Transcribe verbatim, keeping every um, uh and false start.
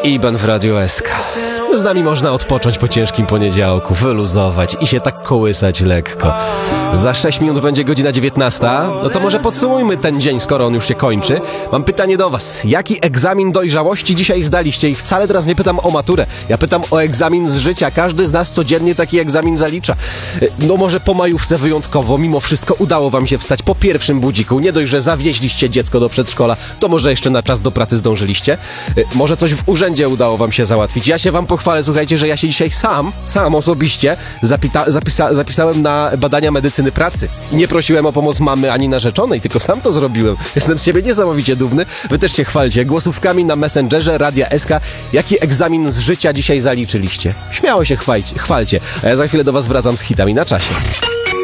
Iban w Radiu S K. Z nami można odpocząć po ciężkim poniedziałku, wyluzować i się tak kołysać lekko. Za sześć minut będzie godzina dziewiętnasta, no to może podsumujmy ten dzień, skoro on już się kończy. Mam pytanie do was. Jaki egzamin dojrzałości dzisiaj zdaliście? I wcale teraz nie pytam o maturę. Ja pytam o egzamin z życia. Każdy z nas codziennie taki egzamin zalicza. No może po majówce wyjątkowo, mimo wszystko udało wam się wstać po pierwszym budziku. Nie dość, że zawieźliście dziecko do przedszkola, to może jeszcze na czas do pracy zdążyliście. Może coś w urzędzie udało wam się załatwić. Ja się wam pochwalę, słuchajcie, że ja się dzisiaj sam, sam osobiście zapita- zapisa- zapisałem na badania medycyny pracy. I nie prosiłem o pomoc mamy ani narzeczonej, tylko sam to zrobiłem. Jestem z siebie niesamowicie dumny. Wy też się chwalcie. Głosówkami na Messengerze Radia S K. Jaki egzamin z życia dzisiaj zaliczyliście? Śmiało się chwalcie, chwalcie. A ja za chwilę do was wracam z hitami na czasie.